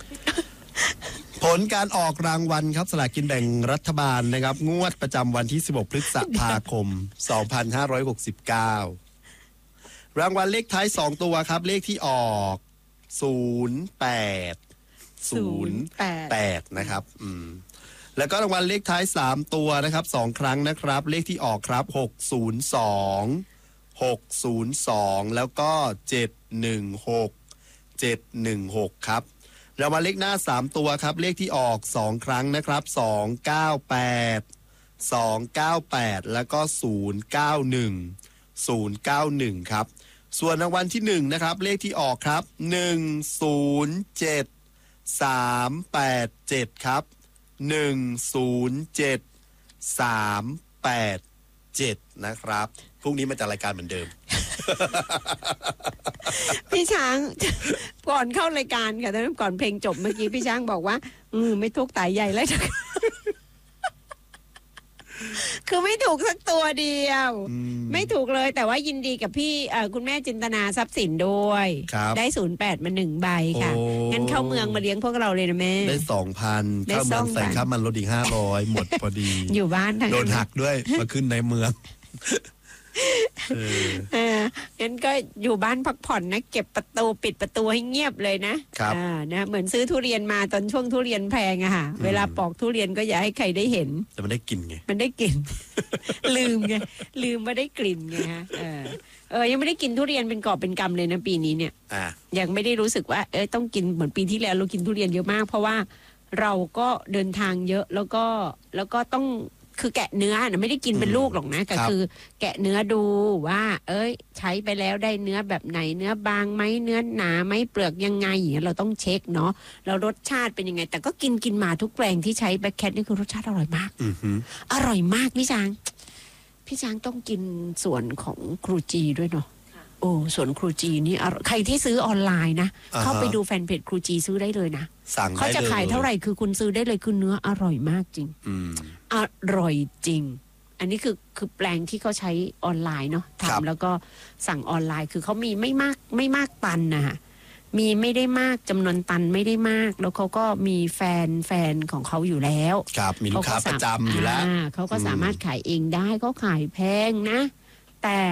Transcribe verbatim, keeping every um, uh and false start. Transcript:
ผลการออกรางวัลครับสลากกินแบ่งรัฐบาลนะครับงวดประจำวันที่สิบหกพฤษภาคมสองพันห้าร้อยหกสิบเก้ารางวัลเลขท้ายสองตัวครับเลขที่ออกศูนย์แปดศูนย์แปดนะครับอืมแล้วก็รางวัลเลขท้ายสามตัวนะครับสองครั้งนะครับเลขที่ออกครับหกศูนย์สองหกศูนย์สองแล้วก็เจ็ดหนึ่งหกเจ็ดหนึ่งหกครับรางวัลเลขหน้าสามตัวครับเลขที่ออกสองครั้งนะครับสองเก้าแปดสองเก้าแปดแล้วก็ศูนย์เก้าหนึ่งศูนย์เก้าหนึ่งครับส่วนรางวัลที่หนึ่งนะครับเลขที่ออกครับหนึ่งศูนย์เจ็ดสามแปดเจ็ดครับหนึ่งศูนย์เจ็ดสามแปดเจ็ดนะครับพรุ่งนี้มาจัดรายการเหมือนเดิมพี่ช้างก่อนเข้ารายการค่ะตอนก่อนเพลงจบเมื่อกี้พี่ช้างบอกว่าอืมไม่ทุกตายใหญ่แล้วคือไม่ถูกสักตัวเดียวไม่ถูกเลยแต่ว่ายินดีกับพี่คุณแม่จินตนาทรัพย์สินด้วยได้ศูนย์แปดมาหนึ่งใบค่ะงั้นเข้าเมืองมาเลี้ยงพวกเราเลยนะแม่ได้สองพันเข้าเมืองใส่ค่ามันลดอีกห้าร้อยหมดพอดีอยู่บ้านทั้งโดนหักด้วยมาขึ้นในเมืองเอองั้นก็อยู่บ้านพักผ่อนนะเก็บประตูปิดประตูให้เงียบเลยนะครับอ่านะเหมือนซื้อทุเรียนมาตอนช่วงทุเรียนแพงอะค่ะเวลาปอกทุเรียนก็อย่าให้ใครได้เห็นแต่มันได้กลิ่นไงมันได้กลิ่น ลืมไงลืมมาได้กลิ่นไงฮะเออเออยังไม่ได้กินทุเรียนเป็นกอบเป็นกำเลยนะปีนี้เนี่ยอ่ายังไม่ได้รู้สึกว่าเอ้ยต้องกินเหมือนปีที่แล้วเรากินทุเรียนเยอะมากเพราะว่าเราก็เดินทางเยอะแล้วก็แล้วก็ต้องคือแกะเนื้อนะไม่ได้กินเป็นลูกหรอกนะก็คือแกะเนื้อดูว่าเอ้ยใช้ไปแล้วได้เนื้อแบบไหนเนื้อบางไหมเนื้อหนาไหมเปลือกยังไงอย่างเงี้ยเราต้องเช็คเนาะแล้วรสชาติเป็นยังไงแต่ก็กินกินมาทุกแปลงที่ใช้แบ็คแคทนี่คือรสชาติอร่อยมากอร่อยมากพี่ช้างพี่ช้างต้องกินส่วนของครูจีด้วยเนาะโอ้ส่วนครูจีนี่ใครที่ซื้อออนไลน์นะเข้าไปดูแฟนเพจครูจีซื้อได้เลยนะเขาจะขายเท่าไหร่คือคุณซื้อได้เลยคือเนื้ออร่อยมากจริงอร่อยจริงอันนี้คือคือแปลงที่เขาใช้ออนไลน์เนาะทำแล้วก็สั่งออนไลน์คือเขามีไม่มากไม่มากตันนะมีไม่ได้มากจำนวนตันไม่ได้มากแล้วเขาก็มีแฟนแฟนของเขาอยู่แล้วครับมีลูกค้าประจำอยู่แล้วเขาก็สามารถขายเองได้เขาขายแพงนะแต่